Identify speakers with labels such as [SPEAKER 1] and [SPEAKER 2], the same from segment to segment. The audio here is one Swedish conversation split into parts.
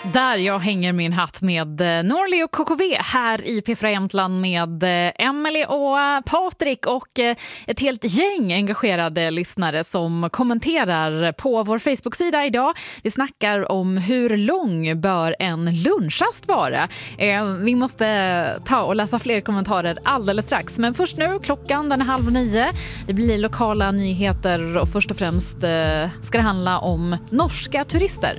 [SPEAKER 1] Där jag hänger min hatt med Norli och KKV här i P4 Jämtland med Emily och Patrik och ett helt gäng engagerade lyssnare som kommenterar på vår Facebook-sida idag. Vi snackar om hur lång bör en lunchrast vara. Vi måste ta och läsa fler kommentarer alldeles strax. Men först nu, klockan den är 8:30. Det blir lokala nyheter och först och främst ska det handla om norska turister.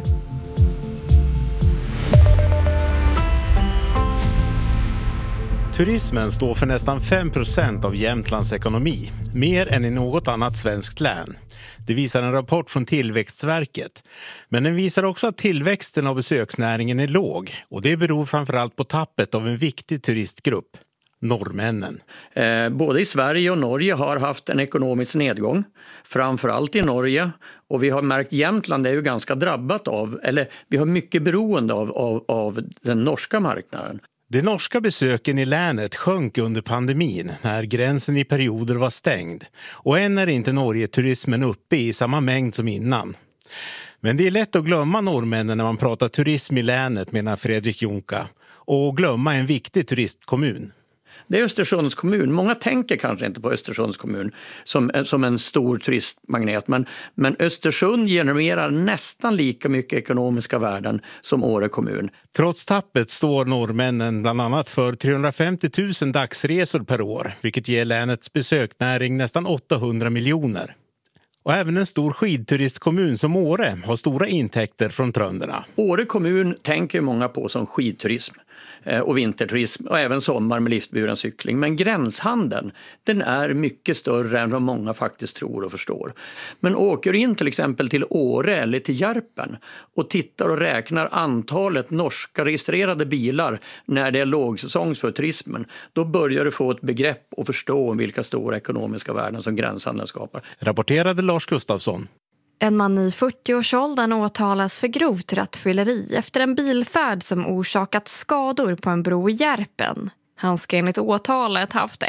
[SPEAKER 2] Turismen står för nästan 5% av Jämtlands ekonomi, mer än i något annat svenskt län. Det visar en rapport från Tillväxtverket. Men den visar också att tillväxten av besöksnäringen är låg, och det beror framförallt på tappet av en viktig turistgrupp, norrmännen.
[SPEAKER 3] Både i Sverige och Norge har haft en ekonomisk nedgång, framförallt i Norge. Och vi har märkt Jämtland är ju ganska drabbat av, eller vi har mycket beroende av den norska marknaden.
[SPEAKER 2] De norska besöken i länet sjönk under pandemin när gränsen i perioder var stängd. Och än är inte Norge-turismen uppe i samma mängd som innan. Men det är lätt att glömma norrmännen när man pratar turism i länet, menar Fredrik Jonka. Och glömma en viktig turistkommun.
[SPEAKER 3] Det är Östersunds kommun. Många tänker kanske inte på Östersunds kommun som en stor turistmagnet. Men Östersund genererar nästan lika mycket ekonomiska värden som Åre kommun.
[SPEAKER 2] Trots tappet står norrmännen bland annat för 350 000 dagsresor per år. Vilket ger länets besöknäring nästan 800 miljoner. Och även en stor skidturistkommun som Åre har stora intäkter från trönderna.
[SPEAKER 3] Åre kommun tänker många på som skidturism och vinterturism och även sommar med liftburen cykling. Men gränshandeln, den är mycket större än vad många faktiskt tror och förstår. Men åker in till exempel till Åre eller till Järpen och tittar och räknar antalet norska registrerade bilar när det är lågsäsong för turismen, då börjar du få ett begrepp och förstå vilka stora ekonomiska värden som gränshandeln skapar.
[SPEAKER 2] Rapporterade Lars Gustafsson.
[SPEAKER 4] En man i 40-årsåldern åtalas för grovt rattfylleri efter en bilfärd som orsakat skador på en bro i Järpen. Han ska enligt åtalet haft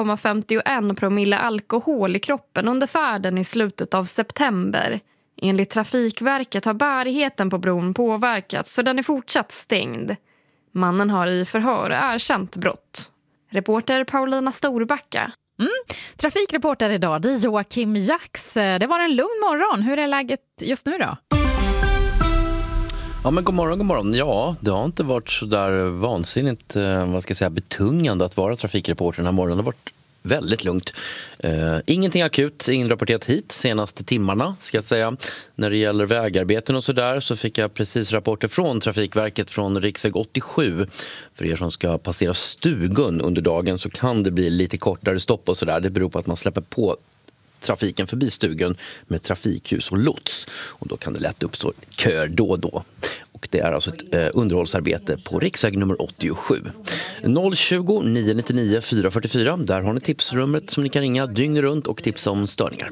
[SPEAKER 4] 1,51 promille alkohol i kroppen under färden i slutet av september. Enligt Trafikverket har bärigheten på bron påverkats så den är fortsatt stängd. Mannen har i förhör erkänt brott. Reporter Paulina Storbacka.
[SPEAKER 1] Trafikreporter idag, det är Joakim Jax. Det var en lugn morgon. Hur är läget just nu då?
[SPEAKER 5] Ja, men god morgon. Ja, det har inte varit så där vansinnigt betungande att vara trafikreporter den här morgonen. Det har varit väldigt lugnt. Ingenting akut, ingen rapporterat hit senaste timmarna ska jag säga. När det gäller vägarbeten och sådär så fick jag precis rapporter från Trafikverket från riksväg 87. För er som ska passera Stugun under dagen så kan det bli lite kortare stopp och sådär. Det beror på att man släpper på trafiken förbi Stugun med trafikljus och lots. Och då kan det lätt uppstå köer då och då. Och det är alltså ett underhållsarbete på riksväg nummer 87. 020 999 444. Där har ni tipsrummet som ni kan ringa dygnet runt och tipsa om störningar.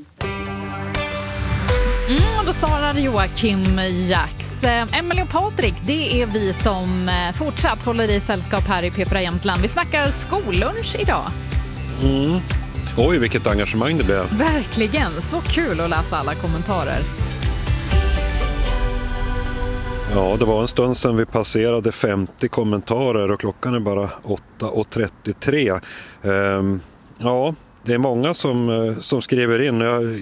[SPEAKER 1] Då svarar Joakim Jax. Emily och Patrik, det är vi som fortsatt håller i sällskap här i P4 Jämtland. Vi snackar skollunch idag.
[SPEAKER 6] Oj, vilket engagemang det blev.
[SPEAKER 1] Verkligen, så kul att läsa alla kommentarer.
[SPEAKER 6] Ja, det var en stund sedan vi passerade 50 kommentarer och klockan är bara 8:33. Ja, det är många som skriver in.